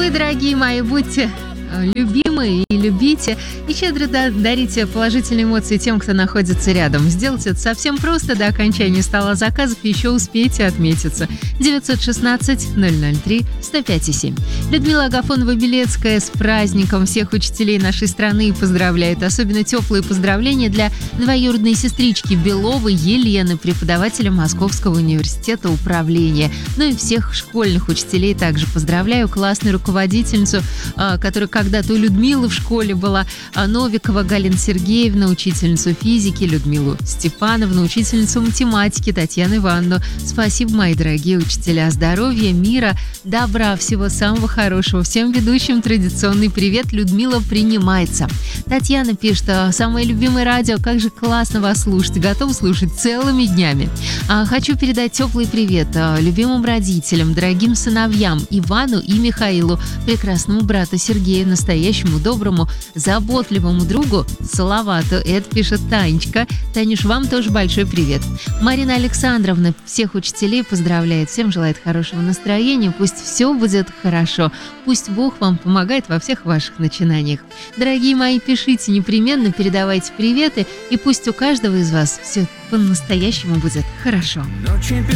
вы, дорогие мои, будьте любимы и любите, и щедро дарите положительные эмоции тем, кто находится рядом. Сделать это совсем просто. До окончания стола заказов еще успейте отметиться. 916-003-105,7. Людмила Агафонова-Белецкая с праздником всех учителей нашей страны поздравляет. Особенно теплые поздравления для двоюродной сестрички Беловой Елены, преподавателя Московского университета управления. Ну и всех школьных учителей также поздравляю. Классную руководительницу, которая когда-то у Людмилы в школе была, Новикова Галина Сергеевна, учительницу физики, Людмилу Степановну, учительницу математики Татьяну Ивановну. Спасибо, мои дорогие учителя. Здоровья, мира, добра, всего самого хорошего. Всем ведущим традиционный привет. Людмила принимается. Татьяна пишет: самое любимое радио, как же классно вас слушать. Готов слушать целыми днями. Хочу передать теплый привет любимым родителям, дорогим сыновьям Ивану и Михаилу, прекрасному брату Сергею, настоящему доброму, заботливому другу Салавату. Это пишет Танечка. Танюш, вам тоже большой привет. Марина Александровна всех учителей поздравляет, всем желает хорошего настроения. Пусть все будет хорошо. Пусть Бог вам помогает во всех ваших начинаниях. Дорогие мои, пишите непременно, передавайте приветы, и пусть у каждого из вас все по-настоящему будет хорошо.